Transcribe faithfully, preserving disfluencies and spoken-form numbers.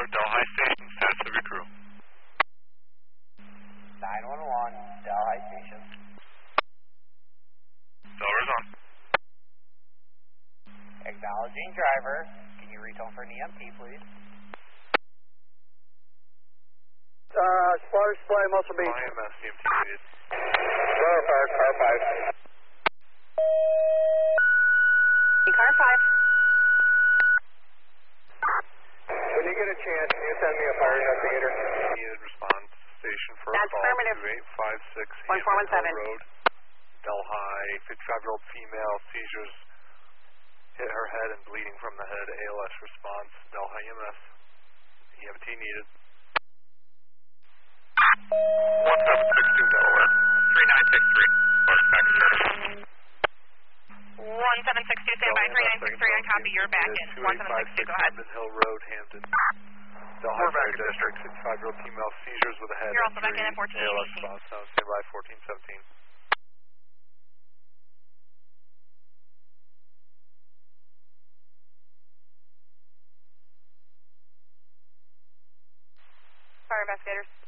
Delhi Station, status of your crew. nine one one, Delhi Station. Delra's on. Acknowledging driver. Can you retone for an E M T, please? Uh, spotter supply, Muscle Beach. I M S E M T needed. Car, car five. Car five. When you get a chance, can you send me a fire investigator? Needed response station for That's a call affirmative. two eight five six one four one seven. Road, Delhi, fifty-five-year-old female, seizures, hit her head and bleeding from the head, A L S response, Delhi E M S, E M T needed. one seven six two Delaware, three nine six three, back service. one seven six two, stand by, three nine six three, on copy, you're back in. one seven six two, go ahead. Hampton Hill Road, Hampton. Delhi Fire District, fifty-five-year-old female, seizures with a head You're also back in injury, at fourteen A L S eighteen. response, now stand by fourteen seventeen. Fire investigators.